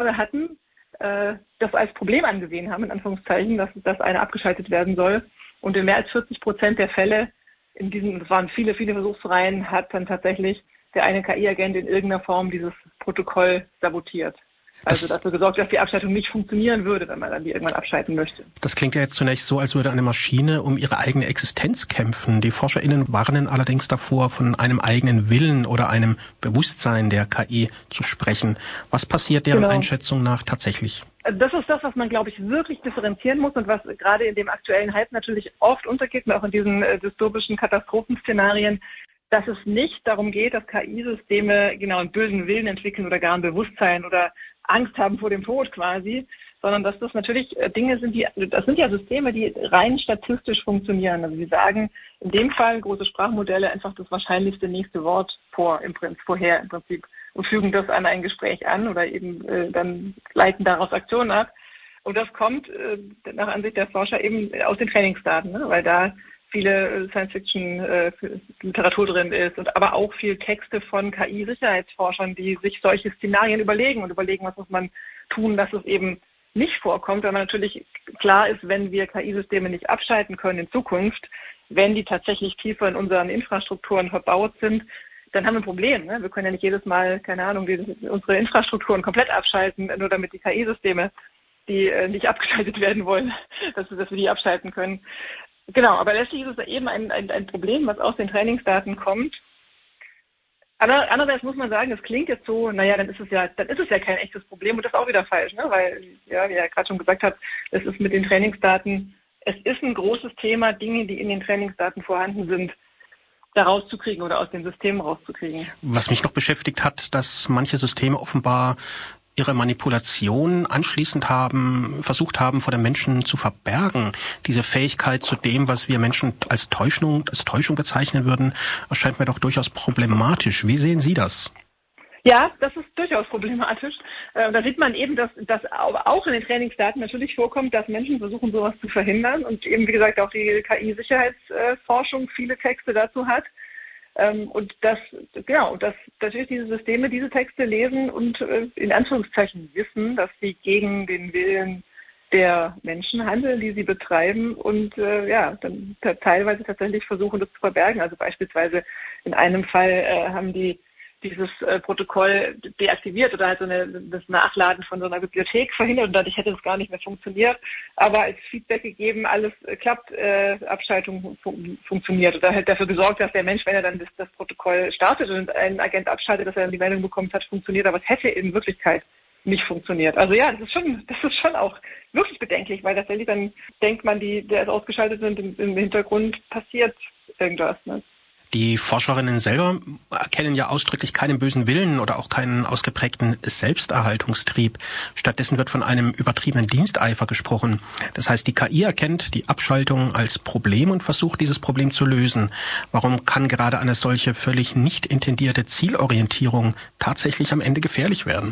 andere hatten, das als Problem angesehen haben, in Anführungszeichen, dass eine abgeschaltet werden soll. Und in mehr als 40% der Fälle, das waren viele, viele Versuchsreihen, hat dann tatsächlich der eine KI-Agent in irgendeiner Form dieses Protokoll sabotiert. Also dafür gesorgt, dass die Abschaltung nicht funktionieren würde, wenn man dann die irgendwann abschalten möchte. Das klingt ja jetzt zunächst so, als würde eine Maschine um ihre eigene Existenz kämpfen. Die ForscherInnen warnen allerdings davor, von einem eigenen Willen oder einem Bewusstsein der KI zu sprechen. Was passiert deren Einschätzung nach tatsächlich? Das ist das, was man, glaube ich, wirklich differenzieren muss und was gerade in dem aktuellen Hype natürlich oft untergeht, auch in diesen dystopischen Katastrophenszenarien, dass es nicht darum geht, dass KI-Systeme genau einen bösen Willen entwickeln oder gar ein Bewusstsein oder Angst haben vor dem Tod quasi, sondern dass das natürlich Dinge sind, das sind ja Systeme, die rein statistisch funktionieren. Also sie sagen in dem Fall große Sprachmodelle einfach das wahrscheinlichste nächste Wort vorher im Prinzip und fügen das an ein Gespräch an oder eben dann leiten daraus Aktionen ab. Und das kommt nach Ansicht der Forscher eben aus den Trainingsdaten, ne? Weil da viele Science-Fiction-Literatur drin ist und aber auch viel Texte von KI-Sicherheitsforschern, die sich solche Szenarien überlegen, was muss man tun, dass es eben nicht vorkommt, weil man natürlich klar ist, wenn wir KI-Systeme nicht abschalten können in Zukunft, wenn die tatsächlich tiefer in unseren Infrastrukturen verbaut sind, dann haben wir ein Problem. Ne? Wir können ja nicht jedes Mal, keine Ahnung, unsere Infrastrukturen komplett abschalten, nur damit die KI-Systeme, die nicht abgeschaltet werden wollen, dass wir die abschalten können. Genau, aber letztlich ist es eben ein Problem, was aus den Trainingsdaten kommt. Andererseits muss man sagen, es klingt jetzt so, naja, dann ist es ja kein echtes Problem und das ist auch wieder falsch, ne? Weil, ja, wie er gerade schon gesagt hat, es ist mit den Trainingsdaten, es ist ein großes Thema, Dinge, die in den Trainingsdaten vorhanden sind, da rauszukriegen oder aus den Systemen rauszukriegen. Was mich noch beschäftigt hat, dass manche Systeme offenbar ihre Manipulation anschließend versucht haben, vor den Menschen zu verbergen. Diese Fähigkeit zu dem, was wir Menschen als Täuschung bezeichnen würden, erscheint mir doch durchaus problematisch. Wie sehen Sie das? Ja, das ist durchaus problematisch. Da sieht man eben, dass auch in den Trainingsdaten natürlich vorkommt, dass Menschen versuchen, sowas zu verhindern und eben, wie gesagt, auch die KI-Sicherheitsforschung viele Texte dazu hat. Und dass natürlich diese Systeme diese Texte lesen und in Anführungszeichen wissen, dass sie gegen den Willen der Menschen handeln, die sie betreiben und dann teilweise tatsächlich versuchen, das zu verbergen. Also beispielsweise in einem Fall haben die dieses Protokoll deaktiviert oder halt das Nachladen von so einer Bibliothek verhindert und dadurch hätte es gar nicht mehr funktioniert. Aber als Feedback gegeben, alles klappt, Abschaltung funktioniert. Oder halt dafür gesorgt, dass der Mensch, wenn er dann das Protokoll startet und ein Agent abschaltet, dass er dann die Meldung bekommt, hat funktioniert, aber es hätte in Wirklichkeit nicht funktioniert. Also ja, das ist schon auch wirklich bedenklich, weil tatsächlich dann denkt man, der ist ausgeschaltet und im Hintergrund passiert irgendwas, ne? Die Forscherinnen selber erkennen ja ausdrücklich keinen bösen Willen oder auch keinen ausgeprägten Selbsterhaltungstrieb. Stattdessen wird von einem übertriebenen Diensteifer gesprochen. Das heißt, die KI erkennt die Abschaltung als Problem und versucht, dieses Problem zu lösen. Warum kann gerade eine solche völlig nicht intendierte Zielorientierung tatsächlich am Ende gefährlich werden?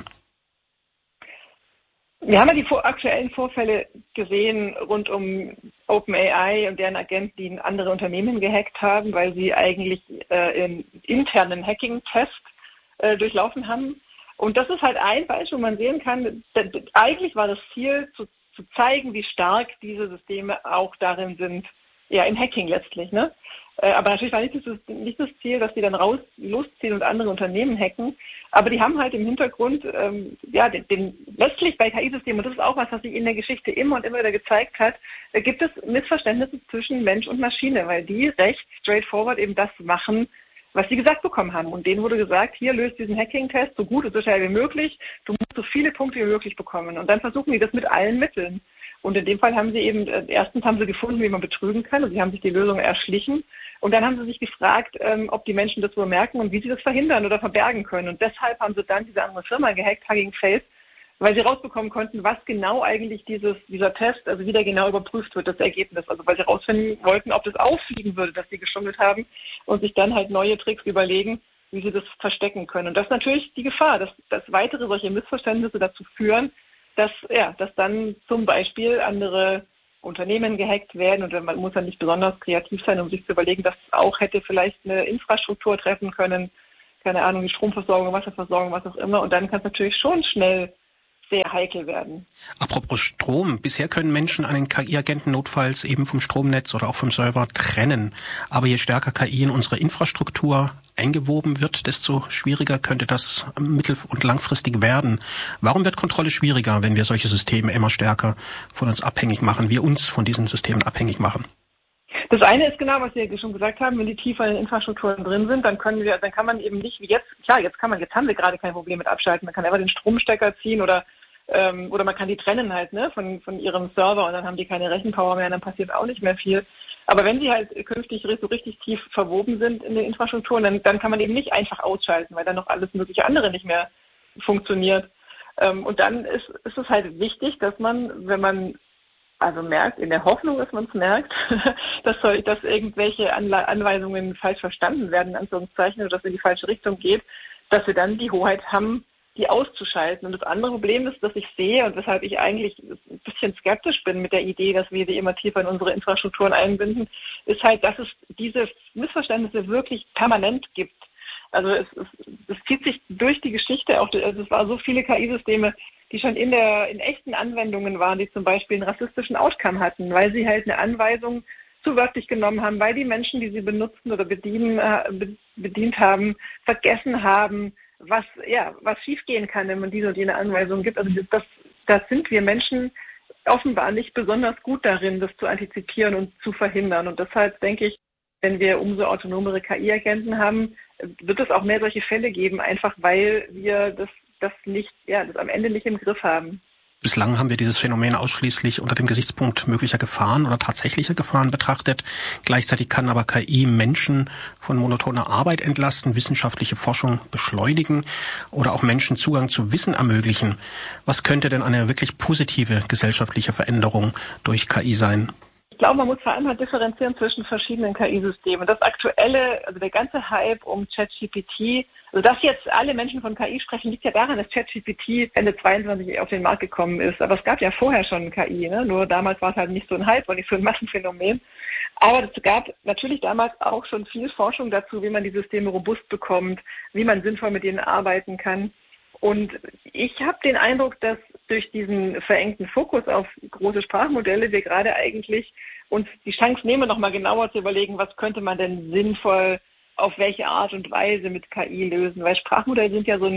Wir haben ja die aktuellen Vorfälle gesehen rund um OpenAI und deren Agenten, die andere Unternehmen gehackt haben, weil sie eigentlich einen internen Hacking-Test durchlaufen haben. Und das ist halt ein Beispiel, wo man sehen kann, eigentlich war das Ziel, zu zeigen, wie stark diese Systeme auch darin sind, ja, im Hacking letztlich, ne? Aber natürlich war nicht das Ziel, dass die dann losziehen und andere Unternehmen hacken. Aber die haben halt im Hintergrund, letztlich bei KI-Systemen, und das ist auch was sich in der Geschichte immer und immer wieder gezeigt hat, gibt es Missverständnisse zwischen Mensch und Maschine, weil die recht straightforward eben das machen, was sie gesagt bekommen haben. Und denen wurde gesagt, hier löst diesen Hacking-Test so gut und so schnell wie möglich, du musst so viele Punkte wie möglich bekommen. Und dann versuchen die das mit allen Mitteln. Und in dem Fall haben sie eben, erstens haben sie gefunden, wie man betrügen kann, und sie haben sich die Lösung erschlichen. Und dann haben sie sich gefragt, ob die Menschen das wohl merken und wie sie das verhindern oder verbergen können. Und deshalb haben sie dann diese andere Firma gehackt, Hugging Face, weil sie rausbekommen konnten, was genau eigentlich dieser Test, also wie der genau überprüft wird, das Ergebnis. Also weil sie rausfinden wollten, ob das auffliegen würde, dass sie geschummelt haben und sich dann halt neue Tricks überlegen, wie sie das verstecken können. Und das ist natürlich die Gefahr, dass weitere solche Missverständnisse dazu führen, dass dann zum Beispiel andere Unternehmen gehackt werden und man muss dann nicht besonders kreativ sein, um sich zu überlegen, dass auch hätte vielleicht eine Infrastruktur treffen können, keine Ahnung, die Stromversorgung, Wasserversorgung, was auch immer. Und dann kann es natürlich schon schnell sehr heikel werden. Apropos Strom. Bisher können Menschen einen KI-Agenten notfalls eben vom Stromnetz oder auch vom Server trennen. Aber je stärker KI in unsere Infrastruktur eingewoben wird, desto schwieriger könnte das mittel- und langfristig werden. Warum wird Kontrolle schwieriger, wenn wir solche Systeme immer stärker von uns abhängig machen, wir uns von diesen Systemen abhängig machen? Das eine ist genau, was wir schon gesagt haben, wenn die tiefer in den Infrastrukturen drin sind, dann kann man eben nicht wie jetzt, klar, jetzt haben wir gerade kein Problem mit abschalten, man kann einfach den Stromstecker ziehen oder man kann die trennen halt, ne, von ihrem Server und dann haben die keine Rechenpower mehr und dann passiert auch nicht mehr viel. Aber wenn sie halt künftig so richtig tief verwoben sind in den Infrastrukturen, dann kann man eben nicht einfach ausschalten, weil dann noch alles mögliche andere nicht mehr funktioniert. Und dann ist es halt wichtig, dass man, wenn man also merkt, in der Hoffnung, dass man es merkt, dass irgendwelche Anweisungen falsch verstanden werden, in Anführungszeichen, oder dass es in die falsche Richtung geht, dass wir dann die Hoheit haben, die auszuschalten. Und das andere Problem ist, dass ich sehe und weshalb ich eigentlich ein bisschen skeptisch bin mit der Idee, dass wir die immer tiefer in unsere Infrastrukturen einbinden, ist halt, dass es diese Missverständnisse wirklich permanent gibt. Also es zieht sich durch die Geschichte auch, also es war so viele KI-Systeme, die schon in echten Anwendungen waren, die zum Beispiel einen rassistischen Outcome hatten, weil sie halt eine Anweisung zu wörtlich genommen haben, weil die Menschen, die sie benutzen oder bedient haben, vergessen haben, was schiefgehen kann, wenn man diese und jene Anweisung gibt. Also das sind wir Menschen offenbar nicht besonders gut darin, das zu antizipieren und zu verhindern. Und deshalb denke ich, wenn wir umso autonomere KI-Agenten haben, wird es auch mehr solche Fälle geben, einfach weil wir das am Ende nicht im Griff haben. Bislang haben wir dieses Phänomen ausschließlich unter dem Gesichtspunkt möglicher Gefahren oder tatsächlicher Gefahren betrachtet. Gleichzeitig kann aber KI Menschen von monotoner Arbeit entlasten, wissenschaftliche Forschung beschleunigen oder auch Menschen Zugang zu Wissen ermöglichen. Was könnte denn eine wirklich positive gesellschaftliche Veränderung durch KI sein? Ich glaube, man muss vor allem halt differenzieren zwischen verschiedenen KI-Systemen. Das aktuelle, also der ganze Hype um ChatGPT, also dass jetzt alle Menschen von KI sprechen, liegt ja daran, dass ChatGPT Ende 22 auf den Markt gekommen ist. Aber es gab ja vorher schon KI, ne? Nur damals war es halt nicht so ein Hype und nicht so ein Massenphänomen. Aber es gab natürlich damals auch schon viel Forschung dazu, wie man die Systeme robust bekommt, wie man sinnvoll mit ihnen arbeiten kann. Und ich habe den Eindruck, dass durch diesen verengten Fokus auf große Sprachmodelle wir gerade eigentlich uns die Chance nehmen, nochmal genauer zu überlegen, was könnte man denn sinnvoll auf welche Art und Weise mit KI lösen. Weil Sprachmodelle sind ja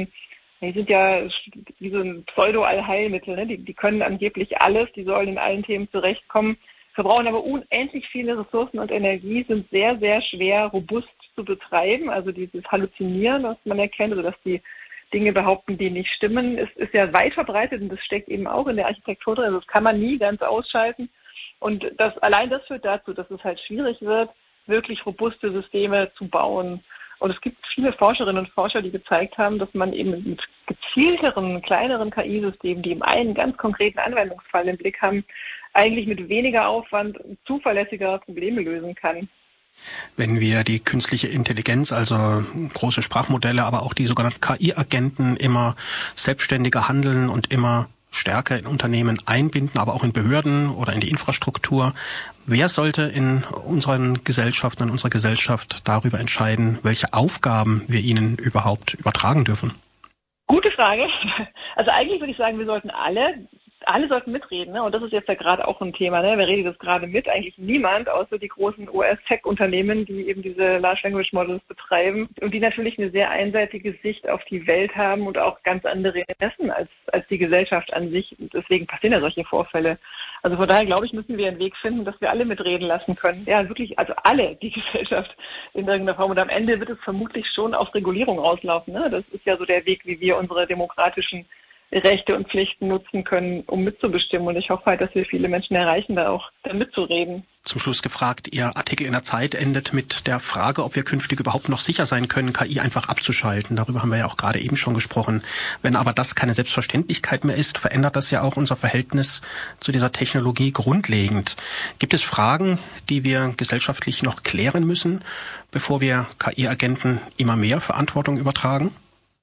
wie so ein Pseudo-Allheilmittel. Ne? Die können angeblich alles, die sollen in allen Themen zurechtkommen, verbrauchen aber unendlich viele Ressourcen und Energie, sind sehr, sehr schwer robust zu betreiben. Also dieses Halluzinieren, was man erkennt, also dass die Dinge behaupten, die nicht stimmen, ist ja weit verbreitet und das steckt eben auch in der Architektur drin. Also das kann man nie ganz ausschalten. Und das führt dazu, dass es halt schwierig wird, wirklich robuste Systeme zu bauen. Und es gibt viele Forscherinnen und Forscher, die gezeigt haben, dass man eben mit gezielteren, kleineren KI-Systemen, die eben einen ganz konkreten Anwendungsfall im Blick haben, eigentlich mit weniger Aufwand zuverlässiger Probleme lösen kann. Wenn wir die künstliche Intelligenz, also große Sprachmodelle, aber auch die sogenannten KI-Agenten immer selbstständiger handeln und immer stärker in Unternehmen einbinden, aber auch in Behörden oder in die Infrastruktur. Wer sollte in unseren Gesellschaften, in unserer Gesellschaft darüber entscheiden, welche Aufgaben wir ihnen überhaupt übertragen dürfen? Gute Frage. Also eigentlich würde ich sagen, wir sollten alle sollten mitreden, ne? Und das ist jetzt ja gerade auch ein Thema, ne? Wer redet das gerade mit? Eigentlich niemand, außer die großen US-Tech-Unternehmen, die eben diese Large Language Models betreiben und die natürlich eine sehr einseitige Sicht auf die Welt haben und auch ganz andere Interessen als die Gesellschaft an sich. Deswegen passieren ja solche Vorfälle. Also von daher, glaube ich, müssen wir einen Weg finden, dass wir alle mitreden lassen können. Ja, wirklich, also alle, die Gesellschaft in irgendeiner Form. Und am Ende wird es vermutlich schon auf Regulierung rauslaufen, ne? Das ist ja so der Weg, wie wir unsere demokratischen Rechte und Pflichten nutzen können, um mitzubestimmen. Und ich hoffe halt, dass wir viele Menschen erreichen, da auch mitzureden. Zum Schluss gefragt, Ihr Artikel in der Zeit endet mit der Frage, ob wir künftig überhaupt noch sicher sein können, KI einfach abzuschalten. Darüber haben wir ja auch gerade eben schon gesprochen. Wenn aber das keine Selbstverständlichkeit mehr ist, verändert das ja auch unser Verhältnis zu dieser Technologie grundlegend. Gibt es Fragen, die wir gesellschaftlich noch klären müssen, bevor wir KI-Agenten immer mehr Verantwortung übertragen?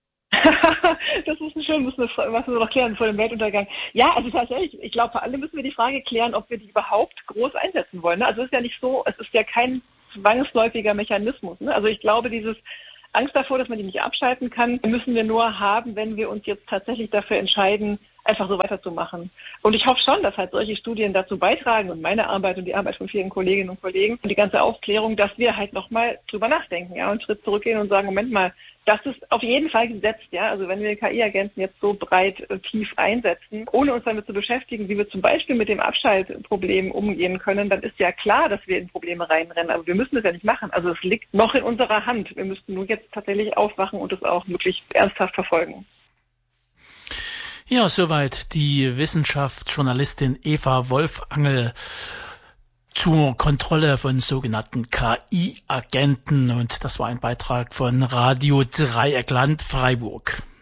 Das ist schön, was wir noch klären vor dem Weltuntergang. Ja, also tatsächlich, ich glaube, vor allem müssen wir die Frage klären, ob wir die überhaupt groß einsetzen wollen. Also es ist ja nicht so, es ist ja kein zwangsläufiger Mechanismus. Ne? Also ich glaube, dieses Angst davor, dass man die nicht abschalten kann, müssen wir nur haben, wenn wir uns jetzt tatsächlich dafür entscheiden, einfach so weiterzumachen. Und ich hoffe schon, dass halt solche Studien dazu beitragen und meine Arbeit und die Arbeit von vielen Kolleginnen und Kollegen und die ganze Aufklärung, dass wir halt nochmal drüber nachdenken, ja, und einen Schritt zurückgehen und sagen, Moment mal, das ist auf jeden Fall gesetzt, ja. Also wenn wir KI-Agenten jetzt so breit tief einsetzen, ohne uns damit zu beschäftigen, wie wir zum Beispiel mit dem Abschaltproblem umgehen können, dann ist ja klar, dass wir in Probleme reinrennen. Aber wir müssen das ja nicht machen. Also es liegt noch in unserer Hand. Wir müssten nur jetzt tatsächlich aufwachen und es auch wirklich ernsthaft verfolgen. Ja, soweit die Wissenschaftsjournalistin Eva Wolfangel zur Kontrolle von sogenannten KI-Agenten. Und das war ein Beitrag von Radio Dreieckland Freiburg.